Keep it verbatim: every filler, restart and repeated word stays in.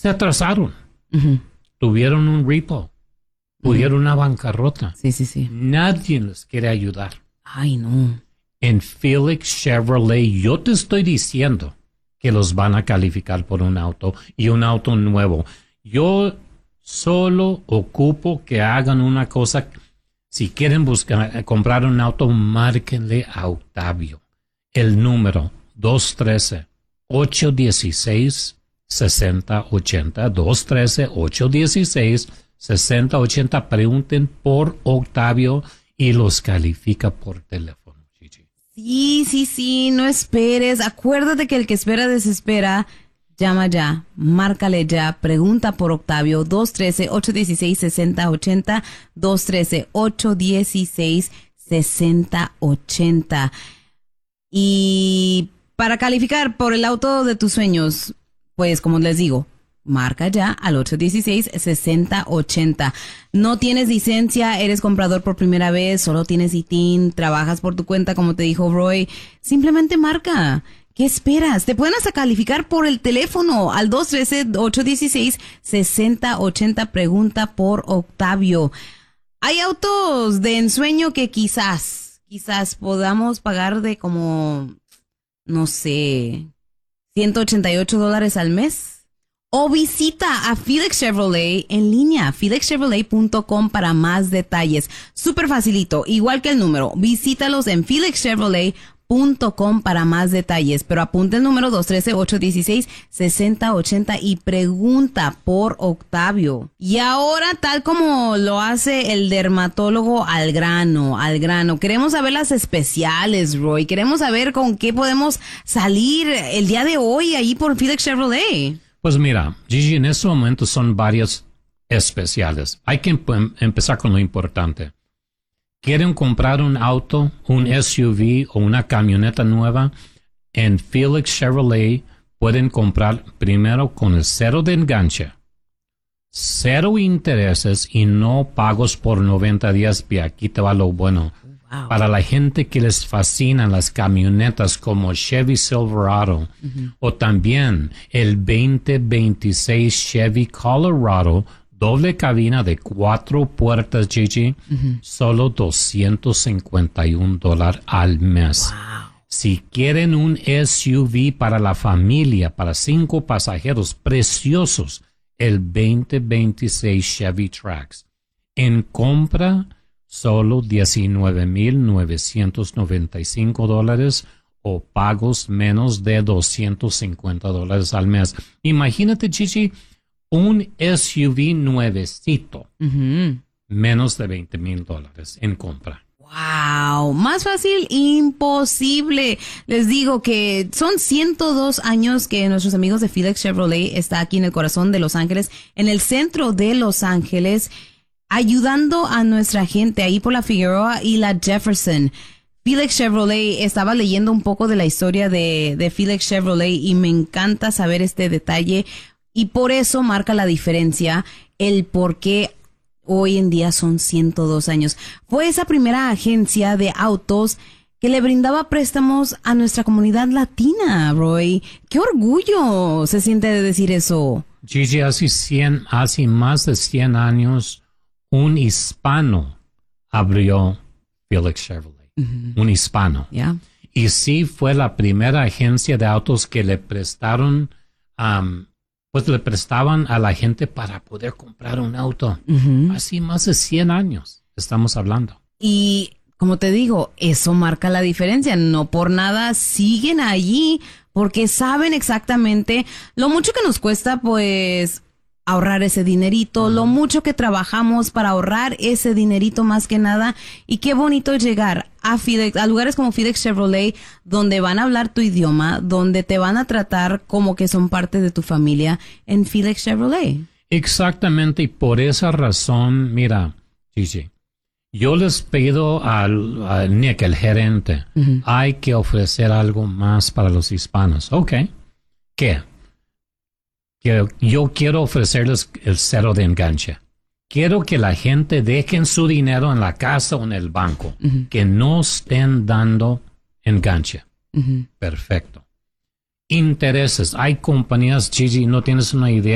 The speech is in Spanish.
se atrasaron. Uh-huh. Tuvieron un repo. Tuvieron uh-huh. una bancarrota. Sí, sí, sí. Nadie les quiere ayudar. Ay, no. En Felix Chevrolet, yo te estoy diciendo que los van a calificar por un auto y un auto nuevo. Yo solo ocupo que hagan una cosa. Si quieren buscar, comprar un auto, márquenle a Octavio. El número dos uno tres, ocho uno seis, seis cero ocho cero. dos uno tres, ocho uno seis, seis cero ocho cero. Pregunten por Octavio y los califica por teléfono. Sí, sí, sí, no esperes. Acuérdate que el que espera desespera. Llama ya, márcale ya, pregunta por Octavio, dos uno tres, ocho uno seis, seis cero ocho cero, dos uno tres, ocho uno seis, seis cero ocho cero. Y para calificar por el auto de tus sueños, pues como les digo, marca ya al ocho uno seis, seis cero ocho cero. No tienes licencia, eres comprador por primera vez, solo tienes I T I N, trabajas por tu cuenta, como te dijo Roy. Simplemente marca. ¿Qué esperas? Te pueden hasta calificar por el teléfono al dos uno tres, ocho uno seis, seis cero ocho cero. Pregunta por Octavio. Hay autos de ensueño que quizás, quizás podamos pagar de como, no sé, ciento ochenta y ocho dólares al mes. O visita a Felix Chevrolet en línea, felix chevrolet punto com para más detalles. Súper facilito, igual que el número. Visítalos en felix chevrolet punto com para más detalles. Pero apunta el número dos uno tres, ocho uno seis, seis cero ocho cero y pregunta por Octavio. Y ahora, tal como lo hace el dermatólogo, al grano, al grano. Queremos saber las especiales, Roy. Queremos saber con qué podemos salir el día de hoy ahí por Felix Chevrolet. Pues mira, Gigi, en este momento son varios especiales. Hay que em- empezar con lo importante. ¿Quieren comprar un auto, un S U V o una camioneta nueva? En Felix Chevrolet pueden comprar primero con el cero de enganche, cero intereses y no pagos por noventa días. Y aquí te va lo bueno. Wow. Para la gente que les fascinan las camionetas como Chevy Silverado uh-huh. o también el veinte veintiséis Chevy Colorado, doble cabina de cuatro puertas, Gigi, uh-huh. solo doscientos cincuenta y un dólares al mes. Wow. Si quieren un S U V para la familia, para cinco pasajeros preciosos, el veinte veintiséis Chevy Trax, en compra solo diecinueve mil novecientos noventa y cinco dólares o pagos menos de doscientos cincuenta dólares al mes. Imagínate, Chichi, un S U V nuevecito, uh-huh. menos de veinte mil dólares en compra. Wow, más fácil, imposible. Les digo que son ciento dos años que nuestros amigos de Felix Chevrolet está aquí en el corazón de Los Ángeles, en el centro de Los Ángeles, ayudando a nuestra gente ahí por la Figueroa y la Jefferson. Felix Chevrolet, estaba leyendo un poco de la historia de, de Felix Chevrolet y me encanta saber este detalle y por eso marca la diferencia el por qué hoy en día son ciento dos años. Fue esa primera agencia de autos que le brindaba préstamos a nuestra comunidad latina, Roy. ¡Qué orgullo se siente de decir eso! Gigi, hace, cien, hace más de cien años, un hispano abrió Felix Chevrolet. Uh-huh. Un hispano. Yeah. Y sí fue la primera agencia de autos que le prestaron, um, pues le prestaban a la gente para poder comprar un auto. Uh-huh. Hace más de cien años estamos hablando. Y como te digo, eso marca la diferencia. No por nada siguen allí porque saben exactamente lo mucho que nos cuesta, pues, ahorrar ese dinerito, uh-huh. lo mucho que trabajamos para ahorrar ese dinerito más que nada. Y qué bonito llegar a Felix, a lugares como Felix Chevrolet, donde van a hablar tu idioma, donde te van a tratar como que son parte de tu familia en Felix Chevrolet. Exactamente, y por esa razón, mira, Gigi, yo les pido al, al Nick, el gerente, uh-huh. hay que ofrecer algo más para los hispanos. Ok, ¿qué? Que yo quiero ofrecerles el cero de enganche. Quiero que la gente dejen su dinero en la casa o en el banco, uh-huh. que no estén dando enganche. Uh-huh. Perfecto. Intereses. Hay compañías, Gigi, no tienes una idea.